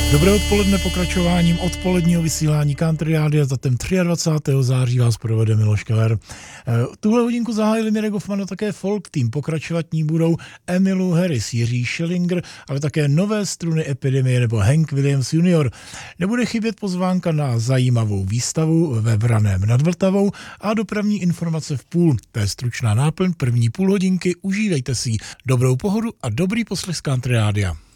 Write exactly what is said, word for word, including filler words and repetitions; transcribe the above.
Dobré odpoledne, pokračováním odpoledního vysílání Country Rádia. Zatem dvacátého třetího září vás provede Miloš Keller. Tuhle hodinku zahájili Mirek Hoffman a také folk tým. Pokračovat ní budou Emmylou Harris, Jiří Schillinger, ale také nové struny Epidemie nebo Hank Williams junior Nebude chybět pozvánka na zajímavou výstavu ve Vraném nad Vltavou a dopravní informace v půl. To je stručná náplň první půl hodinky. Užívejte si dobrou pohodu a dobrý poslech z Country Rádia.